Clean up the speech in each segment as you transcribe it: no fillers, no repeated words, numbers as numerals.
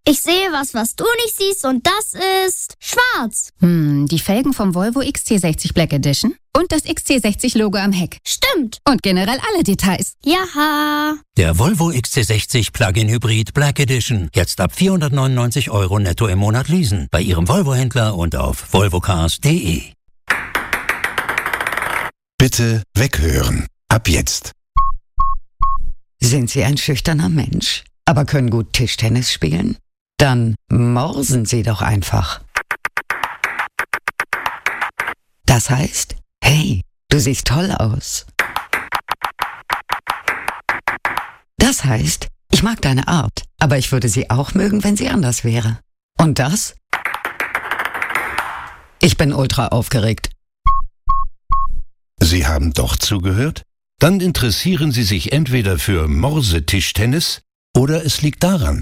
Ich sehe was du nicht siehst und das ist schwarz. Die Felgen vom Volvo XC60 Black Edition und das XC60-Logo am Heck. Stimmt. Und generell alle Details. Jaha. Der Volvo XC60 Plug-in Hybrid Black Edition. Jetzt ab 499 € netto im Monat leasen. Bei Ihrem Volvo-Händler und auf volvocars.de. Bitte weghören. Ab jetzt. Sind Sie ein schüchterner Mensch, aber können gut Tischtennis spielen? Dann morsen Sie doch einfach. Das heißt, hey, du siehst toll aus. Das heißt, ich mag deine Art, aber ich würde sie auch mögen, wenn sie anders wäre. Und das? Ich bin ultra aufgeregt. Sie haben doch zugehört? Dann interessieren Sie sich entweder für Morsetischtennis oder es liegt daran.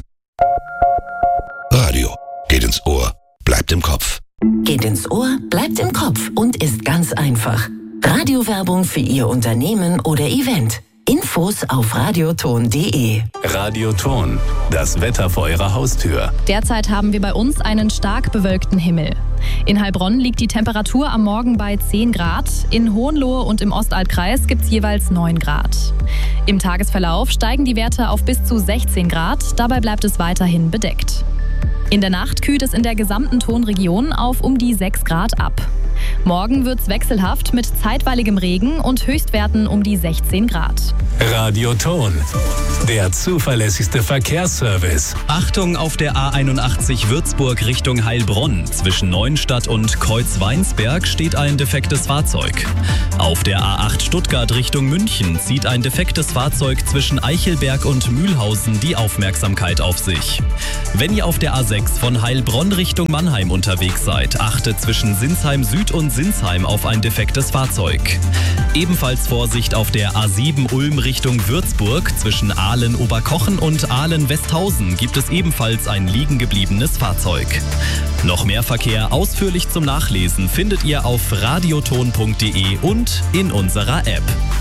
Radio geht ins Ohr, bleibt im Kopf. Geht ins Ohr, bleibt im Kopf und ist ganz einfach. Radiowerbung für Ihr Unternehmen oder Event. Infos auf radioton.de. Radioton, das Wetter vor Ihrer Haustür. Derzeit haben wir bei uns einen stark bewölkten Himmel. In Heilbronn liegt die Temperatur am Morgen bei 10 Grad. In Hohenlohe und im Ostalbkreis gibt es jeweils 9 Grad. Im Tagesverlauf steigen die Werte auf bis zu 16 Grad. Dabei bleibt es weiterhin bedeckt. In der Nacht kühlt es in der gesamten Tonregion auf um die 6 Grad ab. Morgen wird's wechselhaft mit zeitweiligem Regen und Höchstwerten um die 16 Grad. Radioton, der zuverlässigste Verkehrsservice. Achtung auf der A81 Würzburg Richtung Heilbronn. Zwischen Neuenstadt und Kreuzweinsberg steht ein defektes Fahrzeug. Auf der A8 Stuttgart Richtung München zieht ein defektes Fahrzeug zwischen Eichelberg und Mühlhausen die Aufmerksamkeit auf sich. Wenn ihr auf der A6 von Heilbronn Richtung Mannheim unterwegs seid, achtet zwischen Sinsheim Süd und Sinsheim auf ein defektes Fahrzeug. Ebenfalls Vorsicht auf der A7 Ulm Richtung Würzburg. Zwischen Aalen-Oberkochen und Aalen-Westhausen gibt es ebenfalls ein liegen gebliebenes Fahrzeug. Noch mehr Verkehr ausführlich zum Nachlesen findet ihr auf radioton.de und in unserer App.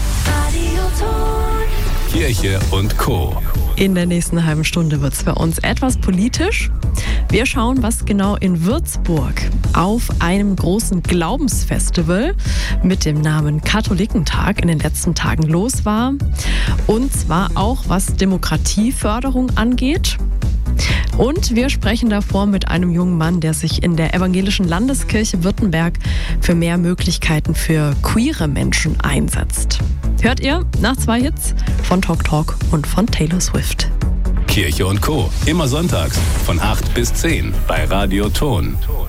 Radioton. Kirche und Co. In der nächsten halben Stunde wird es bei uns etwas politisch. Wir schauen, was genau in Würzburg auf einem großen Glaubensfestival mit dem Namen Katholikentag in den letzten Tagen los war. Und zwar auch, was Demokratieförderung angeht. Und wir sprechen davor mit einem jungen Mann, der sich in der Evangelischen Landeskirche Württemberg für mehr Möglichkeiten für queere Menschen einsetzt. Hört ihr nach 2 Hits von Talk Talk und von Taylor Swift. Kirche und Co. Immer sonntags von 8 bis 10 bei Radioton.